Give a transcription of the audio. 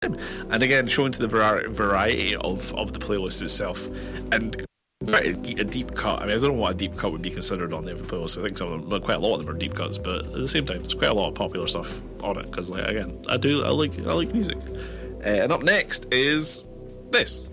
And again, showing to the variety of the playlist itself, and a deep cut. I mean, I don't know what a deep cut would be considered on the playlist. I think some of them, quite a lot of them are deep cuts, but at the same time, there's quite a lot of popular stuff on it because, like, again, I like music. And up next is this.